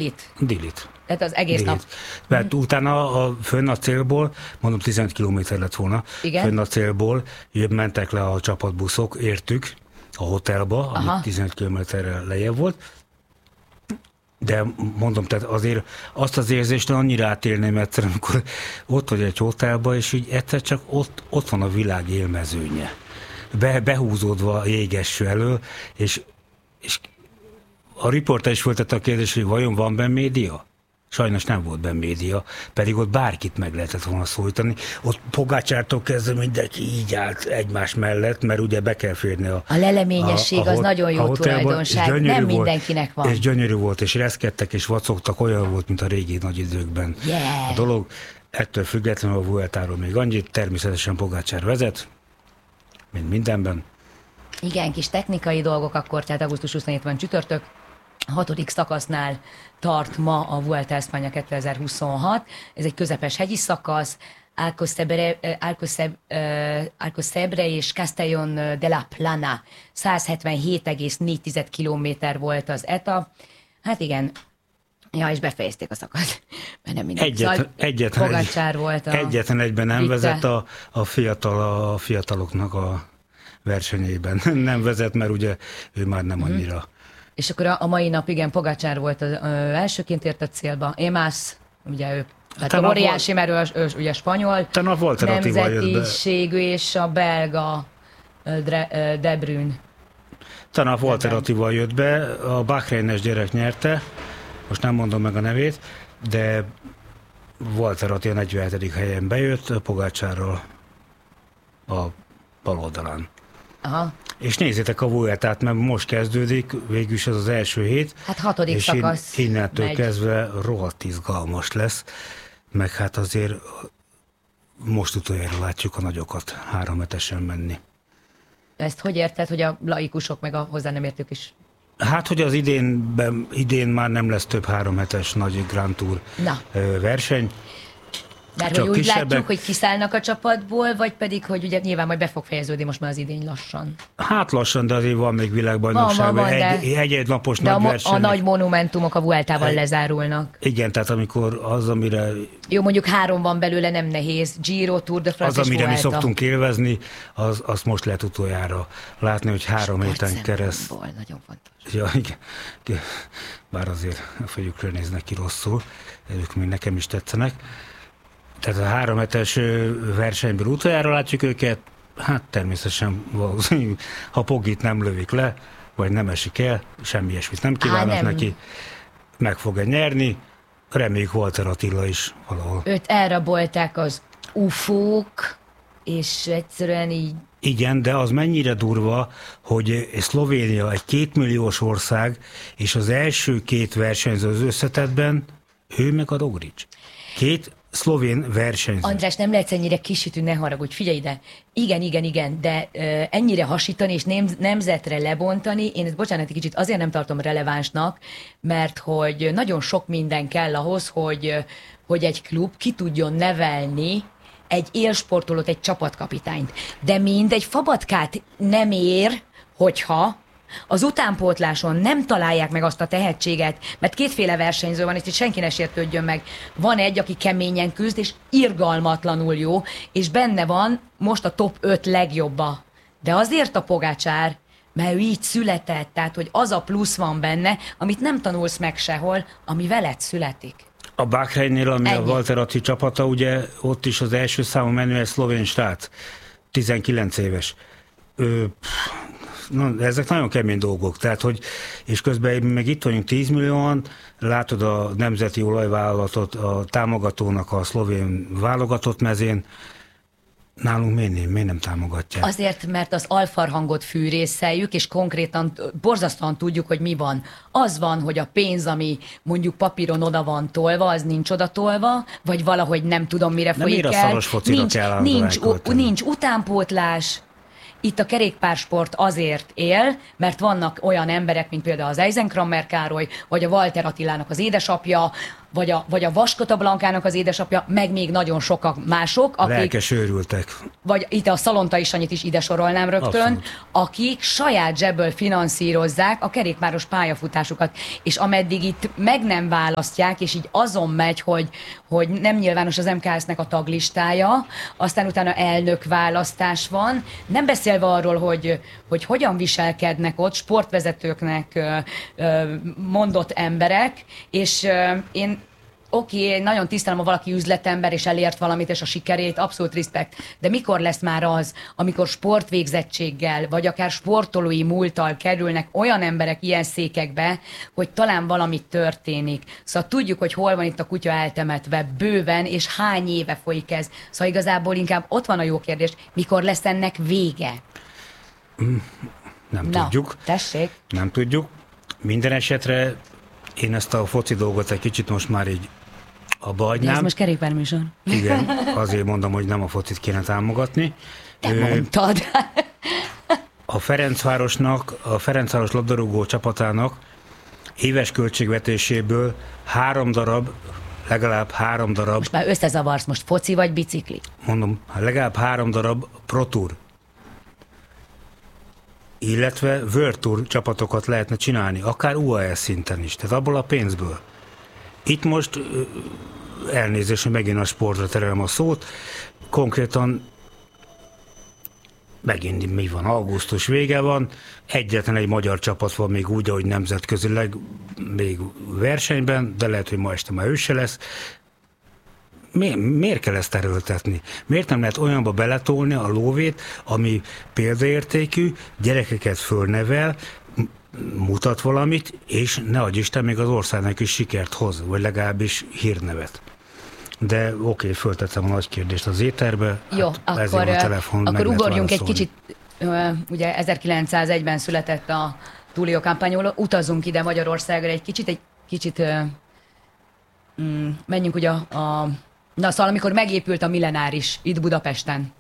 Dilit. Tehát az egész nap. Mert utána fönn a célból, mondom 15 kilométer lett volna, igen? Fönn a célból mentek le a csapatbuszok, értük a hotelba, ami 15 kilométerrel lejjebb volt. De mondom, tehát azért azt az érzést annyira átélném egyszer, amikor ott vagy egy hotelba, és így egyszer csak ott van a világ élmezőnye. Behúzódva a jégeső elől, és a riporter is föltette a kérdést, hogy vajon van benne média? Sajnos nem volt benne média, pedig ott bárkit meg lehetett volna szólítani. Ott Pogácsártól kezdve mindenki így állt egymás mellett, mert ugye be kell férni a leleményesség az nagyon jó tulajdonság, nem mindenkinek van. És gyönyörű volt, és reszkedtek, és vacogtak, olyan volt, mint a régi nagy időkben. Yeah. A dolog ettől függetlenül a Vueltáról még annyit, természetesen Pogácsár vezet, mint mindenben. Igen, kis technikai dolgok akkor, tehát augusztus 27 van csütörtök, 6. szakasznál tart ma a Vuelta España 2026. Ez egy közepes hegyi szakasz, Alcocebre és Castellón de la Plana. 177,4 kilométer volt az etap. Hát igen, ja, és befejezték a szakaszt. Mert nem egyetlen egyben nem vezet a fiataloknak a versenyében. Nem vezet, mert ugye ő már nem annyira. És akkor a mai nap, igen, Pogačar volt az elsőként ért a célba. Emas, ugye ő, tehát óriási, mert ő ugye spanyol nemzetiségű, és a belga De Bruyne. Tanap Walter Attila jött be, a Bahreines gyerek nyerte, most nem mondom meg a nevét, de Walter Attila 47. helyen bejött, Pogačarral a bal oldalán. Aha. És nézzétek a Vueltát, mert most kezdődik, végülis ez az első hét. Hát 6. szakasz. Innentől kezdve rohadt izgalmas lesz, meg hát azért most utoljára látjuk a nagyokat 3 hetesen menni. Ezt hogy érted, hogy a laikusok meg a hozzá nem értők is? Hát, hogy az idén már nem lesz több 3 hetes nagy Grand Tour verseny. Mert hogy úgy látjuk, hogy kiszállnak a csapatból, vagy pedig, hogy ugye nyilván majd be fog fejeződni most már az idény lassan. Hát lassan, de azért van még világbajnokság, egy napos nagy verseny. A nagy monumentumok a Vueltával lezárulnak. Igen, tehát amikor az, amire... Jó, mondjuk 3 van belőle, nem nehéz. Giro, Tour de France és Vuelta. Az, amire mi szoktunk élvezni, azt most lehet utoljára látni, hogy 3 héten keresztül. Nagyon fontos. Ja, igen. Bár azért a fejükről néznek ki rosszul, ők még nekem is tetszenek. Tehát a 3 hetes versenyből utoljára látjuk őket, hát természetesen valószínű, ha Pogit nem lövik le, vagy nem esik el, semmi ilyesmit nem kívánok neki, meg fog-e nyerni, reméljük Walter Attila is valahol. Őt elrabolták az ufók, és egyszerűen így... Igen, de az mennyire durva, hogy Szlovénia egy 2 milliós ország, és az első 2 versenyző az összetettben, ő meg a Roglič. 2 szlovén versenyző. András, nem lehetsz ennyire kisütő, ne haragudj, figyelj ide. Igen, de ennyire hasítani és nemzetre lebontani, én ezt, bocsánat, egy kicsit azért nem tartom relevánsnak, mert hogy nagyon sok minden kell ahhoz, hogy egy klub ki tudjon nevelni egy élsportolót, egy csapatkapitányt. De mindegy fabatkát nem ér, hogyha az utánpótláson nem találják meg azt a tehetséget, mert 2 versenyző van, és itt senki ne sértődjön meg. Van egy, aki keményen küzd, és irgalmatlanul jó, és benne van most a top 5 legjobba. De azért a Pogačar, mert ő így született, tehát hogy az a plusz van benne, amit nem tanulsz meg sehol, ami veled születik. A Bahreinnél, ami a Walter Attila csapata, ugye ott is az első számú menő egy szlovén srác, 19 éves. Ezek nagyon kemény dolgok, tehát hogy, és közben meg itt vagyunk 10 millióan, látod a nemzeti olajvállalatot, a támogatónak a szlovén válogatott mezén, nálunk miért nem támogatják? Azért, mert az alfarhangot fűrészeljük, és konkrétan borzasztóan tudjuk, hogy mi van. Az van, hogy a pénz, ami mondjuk papíron oda van tolva, az nincs oda tolva, vagy valahogy nem tudom, mire folyik el. Nincs utánpótlás. Itt a kerékpársport azért él, mert vannak olyan emberek, mint például az Eisenkrammer Károly, vagy a Walter Attilának az édesapja, vagy a Vaskota Blankának az édesapja, meg még nagyon sokak mások, akik... Lelkes őrültek. Vagy itt a Szalontai Sanyit is ide sorolnám rögtön, abszolút. Akik saját zsebből finanszírozzák a kerékpáros pályafutásukat, és ameddig itt meg nem választják, és így azon megy, hogy nem nyilvános az MKS-nek a taglistája, aztán utána elnökválasztás van, nem beszélve arról, hogy hogyan viselkednek ott sportvezetőknek mondott emberek, és én nagyon tisztelem, ha valaki üzletember, és elért valamit, és a sikerét, abszolút respekt. De mikor lesz már az, amikor sportvégzettséggel, vagy akár sportolói múlttal kerülnek olyan emberek ilyen székekbe, hogy talán valami történik. Szóval tudjuk, hogy hol van itt a kutya eltemetve, bőven, és hány éve folyik ez. Szóval igazából inkább ott van a jó kérdés, mikor lesz ennek vége? Nem tudjuk. Tessék. Nem tudjuk. Minden esetre én ezt a foci dolgot egy kicsit most már így abba hagynám. Ez most kerékpárműsor. Igen, azért mondom, hogy nem a focit kéne támogatni. Te mondtad. A Ferencváros labdarúgó csapatának éves költségvetéséből legalább három darab... Most már összezavarsz, most foci vagy bicikli? Mondom, legalább 3 darab Pro Tour, illetve World Tour csapatokat lehetne csinálni, akár UAS szinten is, tehát abból a pénzből. Itt most elnézést, hogy megint a sportra terelem a szót, konkrétan megint mi van, augusztus vége van, egyetlen egy magyar csapat van még úgy, ahogy nemzetközileg még versenyben, de lehet, hogy ma este már ő se lesz. Miért kell ezt erőltetni? Miért nem lehet olyanba beletolni a lóvét, ami példaértékű, gyerekeket fölnevel, mutat valamit, és ne adj Isten, még az országnak is sikert hoz, vagy legalábbis hírnevet. De oké, föltettem a nagy kérdést az éterbe. Jó, hát akkor ugorjunk egy kicsit. Ugye 1901-ben született a Tullio Campagnolo, utazunk ide Magyarországra egy kicsit menjünk ugye szóval amikor megépült a Millenáris itt Budapesten,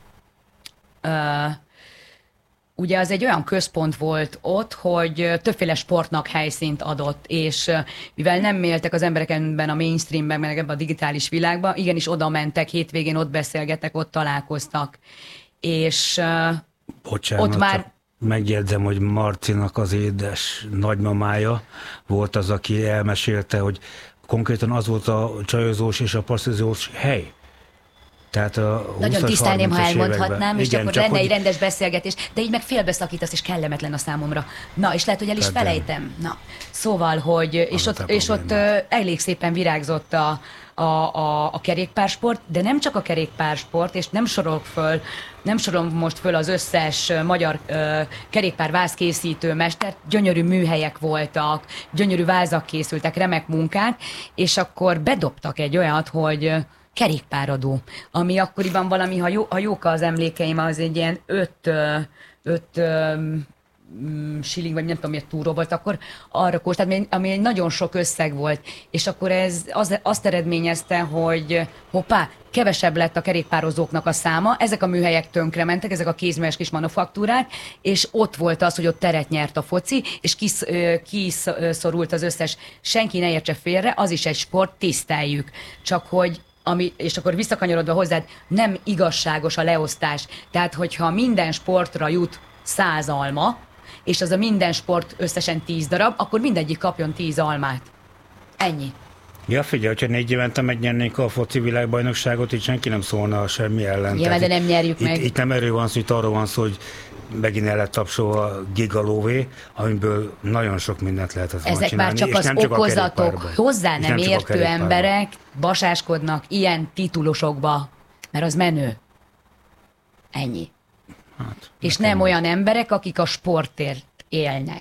ugye az egy olyan központ volt ott, hogy többféle sportnak helyszínt adott, és mivel nem éltek az emberek ebben a mainstreamben, meg ebben a digitális világban, igenis oda mentek, hétvégén ott beszélgettek, ott találkoztak, és bocsánat, ott már... Megjegyzem, hogy Marcinak az édes nagymamája volt az, aki elmesélte, hogy konkrétan az volt a csajozós és a passzizós hely. Tehát a nagyon tisztelném, ha elmondhatnám, és igen, akkor lenne egy rendes beszélgetés, de így meg félbeszakítasz, és kellemetlen a számomra. Na, és lehet, hogy el is felejtem. Na, szóval, hogy, és ott elég szépen virágzott a kerékpársport, de nem csak a kerékpársport, és nem sorolom most föl az összes magyar kerékpárvázkészítő mestert, gyönyörű műhelyek voltak, gyönyörű vázak készültek, remek munkák, és akkor bedobtak egy olyat, hogy kerékpáradó, ami akkoriban valami, ha jók az emlékeim, az egy ilyen 5 shilling, vagy nem tudom, miért túró volt, akkor arra kóstalt, ami egy nagyon sok összeg volt, és akkor ez azt eredményezte, hogy hoppá, kevesebb lett a kerékpározóknak a száma, ezek a műhelyek tönkrementek, ezek a kézműves kis manufaktúrák, és ott volt az, hogy ott teret nyert a foci, és kiszorult az összes, senki ne értse félre, az is egy sport, tiszteljük, csak hogy és akkor visszakanyarodva hozzád, nem igazságos a leosztás. Tehát, hogyha minden sportra jut 100 alma, és az a minden sport összesen 10 darab, akkor mindegyik kapjon 10 almát. Ennyi. Ja, figyelj, hogyha 4 évente megnyernénk a foci világbajnokságot, itt senki nem szólna semmi ellen. Nyilván, de nem nyerjük meg. Itt nem erről van szó, itt arról van szó, hogy megint el lett tapsolva gigalóvé, amiből nagyon sok mindent lehet csinálni. Ezek már csak az okozatok, hozzá nem értő emberek basáskodnak ilyen titulusokba, mert az menő. Ennyi. Hát, és nem olyan emberek, akik a sportért élnek.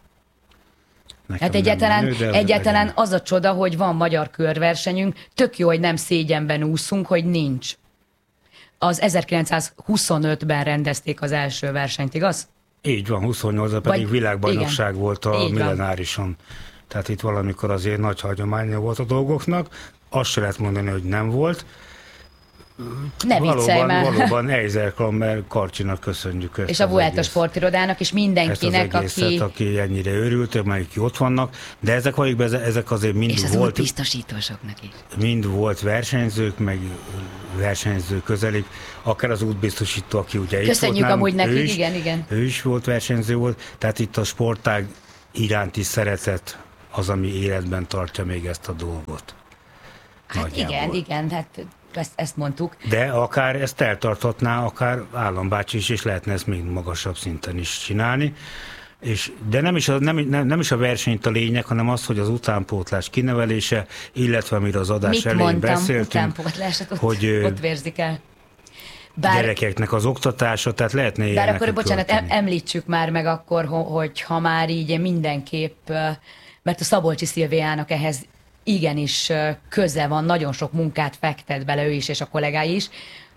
Hát egyáltalán az a csoda, hogy van magyar körversenyünk, tök jó, hogy nem szégyenben úszunk, hogy nincs. Az 1925-ben rendezték az első versenyt, igaz? Így van, 28-ban pedig világbajnokság volt a Millenárison. Tehát itt valamikor azért nagy hagyománya volt a dolgoknak. Azt se lehet mondani, hogy nem volt. Ne viccelj már. Valóban Eiser Klammer Karcsinak köszönjük ezt. És a Vuelta sportirodának, és mindenkinek, aki ennyire örült, meg ott vannak, de ezek azért mind és az volt. És útbiztosítósoknak is. Mind volt versenyzők, meg versenyző közelik, akár az útbiztosító, aki ugye köszönjük itt volt amúgy nekik, igen. Ő is volt versenyző volt, tehát itt a sportág iránti szeretet az, ami életben tartja még ezt a dolgot. Hát nagyjából. Igen, hát ezt mondtuk. De akár ezt eltarthatná, akár állambácsi is, és lehetne ezt még magasabb szinten is csinálni. De nem is a versenyt a lényeg, hanem az, hogy az utánpótlás kinevelése, illetve amiről az adás elején beszéltünk, hogy ott vérzik el. Gyerekeknek az oktatása, tehát lehetne ilyeneket. Bár akkor, bocsánat, említsük már meg akkor, hogy ha már így mindenképp, mert a Szabolcsi Szilviának ehhez igenis köze van, nagyon sok munkát fektet bele ő is, és a kollégái is,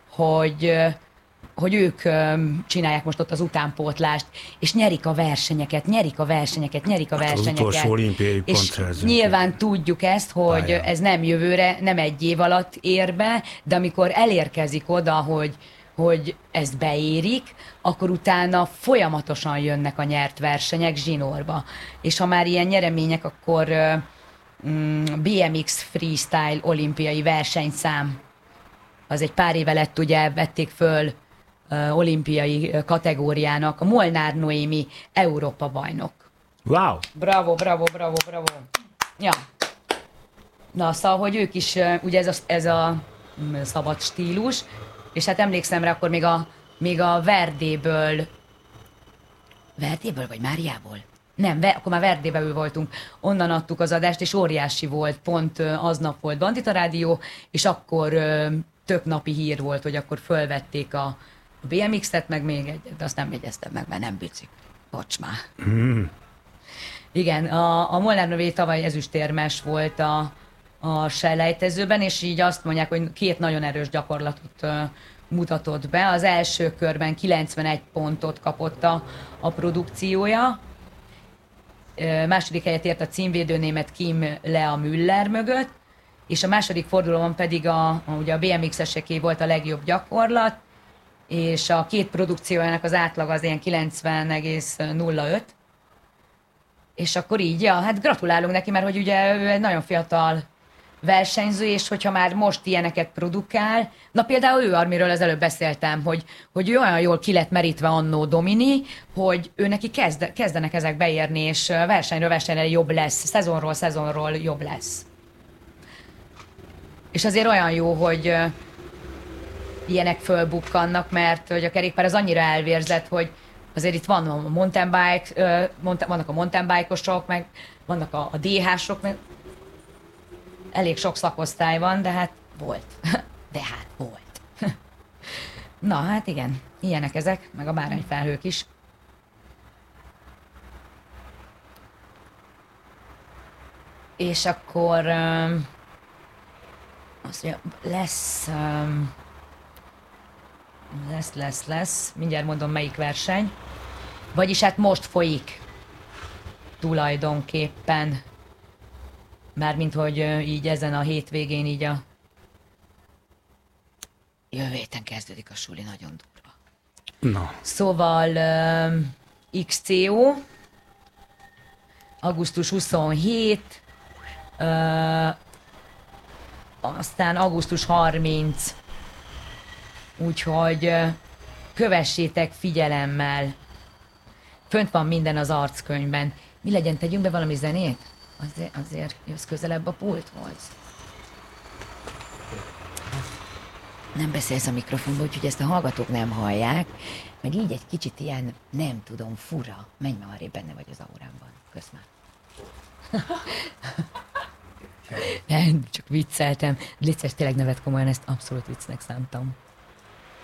hogy ők csinálják most ott az utánpótlást, és nyerik a versenyeket. Az utolsó olimpiai pontszerző. Nyilván tudjuk ezt, hogy ez nem jövőre, nem egy év alatt ér be, de amikor elérkezik oda, hogy ezt beérik, akkor utána folyamatosan jönnek a nyert versenyek zsinórba. És ha már ilyen nyeremények, akkor BMX Freestyle olimpiai versenyszám. Az egy pár éve lett, ugye vették föl olimpiai kategóriának a Molnár Noémi Európa bajnok. Wow! Bravo. Ja. Na, szóval, hogy ők is, ugye ez a szabad stílus, és hát emlékszem rá, akkor még a Verdéből vagy Máriából? Nem, akkor már Verdéből voltunk, onnan adtuk az adást, és óriási volt, pont aznap volt Bandita Rádió, és akkor tök napi hír volt, hogy akkor fölvették a BMX-et, meg még egyet, de azt nem jegyeztem meg, mert nem bicik. Bocs már. Igen, a Molnár Nové tavaly ezüstérmes volt a selejtezőben, és így azt mondják, hogy két nagyon erős gyakorlatot mutatott be. Az első körben 91 pontot kapott a produkciója, második helyet ért a címvédő német Kim Lea Müller mögött, és a második fordulóban pedig ugye a BMX-eseké volt a legjobb gyakorlat, és a két produkciójának az átlag az ilyen 90,05. És akkor így, hát gratulálunk neki, mert hogy ugye ő egy nagyon fiatal versenyző, és hogyha már most ilyeneket produkál, na például ő, amiről az előbb beszéltem, hogy ő olyan jól ki lett merítve annó Domini, hogy ő neki kezdenek ezek beérni, és versenyről versenyre jobb lesz, szezonról jobb lesz. És azért olyan jó, hogy ilyenek fölbukkannak, mert hogy a kerékpár az annyira elvérzett, hogy azért itt van a mountain bike, vannak a mountain bike-osok, meg vannak a DH-sok, meg elég sok szakosztály van, de hát volt. Na, hát igen, ilyenek ezek, meg a bárányfelhők is. És akkor azt mondja, lesz, mindjárt mondom melyik verseny. Vagyis hát most folyik tulajdonképpen. Mármint, hogy így ezen a hétvégén így a jövő héten kezdődik a suli, nagyon durva. Na. Szóval XCO, augusztus 27, aztán augusztus 30, úgyhogy kövessétek figyelemmel. Fönt van minden az arckönyvben. Mi legyen, tegyünk be valami zenét? Azért jössz közelebb a pulthoz. Nem beszélsz a mikrofonba, úgyhogy ezt a hallgatók nem hallják, meg így egy kicsit ilyen, nem tudom, fura. Menj már arrébb, benne vagy az aurámban. Kösz már. Nem, csak vicceltem. Légy szíves, tényleg nevet komolyan, ezt abszolút viccnek szántam.